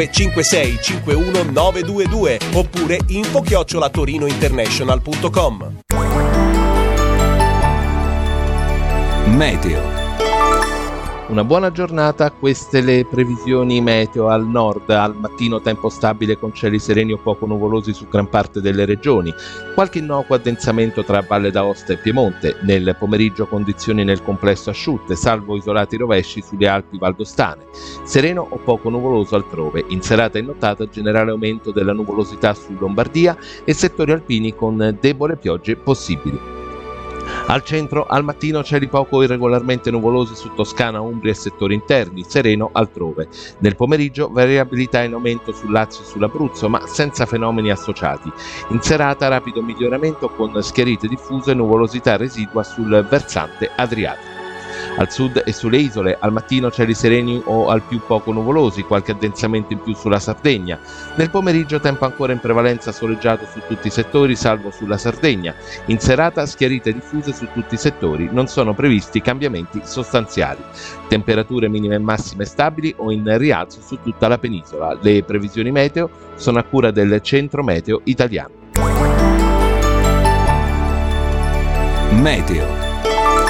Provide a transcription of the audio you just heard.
56 51 922 oppure info@torinointernational.com. Meteo. Una buona giornata, queste le previsioni meteo. Al nord, al mattino tempo stabile con cieli sereni o poco nuvolosi su gran parte delle regioni, qualche innocuo addensamento tra Valle d'Aosta e Piemonte, nel pomeriggio condizioni nel complesso asciutte, salvo isolati rovesci sulle Alpi valdostane, sereno o poco nuvoloso altrove, in serata e nottata generale aumento della nuvolosità su Lombardia e settori alpini con debole piogge possibili. Al centro, al mattino cieli poco irregolarmente nuvolosi su Toscana, Umbria e settori interni, sereno altrove. Nel pomeriggio variabilità in aumento sul Lazio e sull'Abruzzo, ma senza fenomeni associati. In serata rapido miglioramento con schiarite diffuse e nuvolosità residua sul versante adriatico. Al sud e sulle isole, al mattino cieli sereni o al più poco nuvolosi, qualche addensamento in più sulla Sardegna. Nel pomeriggio tempo ancora in prevalenza soleggiato su tutti i settori, salvo sulla Sardegna. In serata schiarite diffuse su tutti i settori, non sono previsti cambiamenti sostanziali. Temperature minime e massime stabili o in rialzo su tutta la penisola. Le previsioni meteo sono a cura del Centro Meteo Italiano. Meteo.